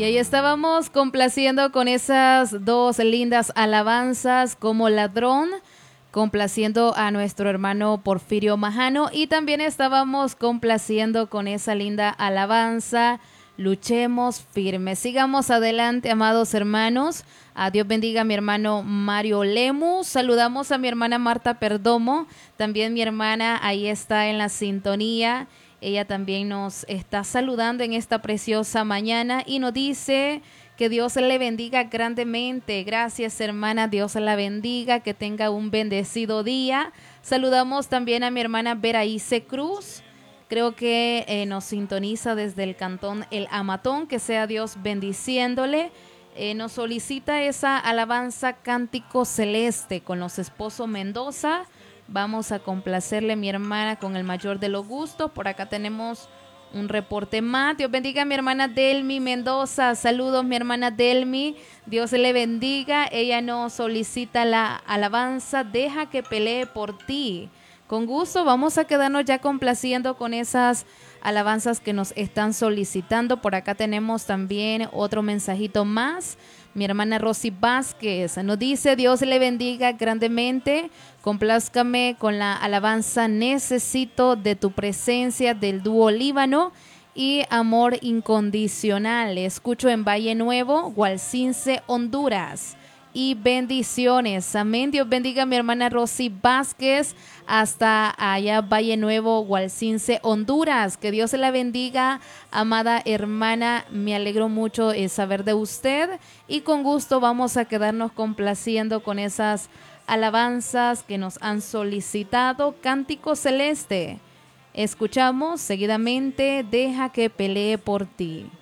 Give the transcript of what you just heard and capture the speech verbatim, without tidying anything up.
Y ahí estábamos complaciendo con esas dos lindas alabanzas como ladrón, complaciendo a nuestro hermano Porfirio Majano, y también estábamos complaciendo con esa linda alabanza, luchemos firmes. Sigamos adelante, amados hermanos. A Dios bendiga a mi hermano Mario Lemus. Saludamos a mi hermana Marta Perdomo. También mi hermana ahí está en la sintonía. Ella también nos está saludando en esta preciosa mañana y nos dice que Dios le bendiga grandemente. Gracias, hermana. Dios la bendiga. Que tenga un bendecido día. Saludamos también a mi hermana Veraíce Cruz. Creo que eh, nos sintoniza desde el cantón El Amatón. Que sea Dios bendiciéndole. Eh, nos solicita esa alabanza Cántico Celeste con los esposos Mendoza. Vamos a complacerle, mi hermana, con el mayor de los gustos. Por acá tenemos un reporte más. Dios bendiga a mi hermana Delmi Mendoza. Saludos, mi hermana Delmi. Dios le bendiga. Ella nos solicita la alabanza Deja que pelee por ti. Con gusto vamos a quedarnos ya complaciendo con esas alabanzas que nos están solicitando. Por acá tenemos también otro mensajito más. Mi hermana Rosy Vázquez nos dice: Dios le bendiga grandemente. Complázcame con la alabanza Necesito de tu presencia del dúo Líbano y Amor Incondicional. Escucho en Valle Nuevo, Gualcince, Honduras. Y bendiciones. Amén. Dios bendiga a mi hermana Rosy Vázquez hasta allá Valle Nuevo, Gualcince, Honduras. Que Dios la bendiga, amada hermana. Me alegro mucho de saber de usted y con gusto vamos a quedarnos complaciendo con esas alabanzas que nos han solicitado. Cántico Celeste. Escuchamos seguidamente Deja que pelee por ti.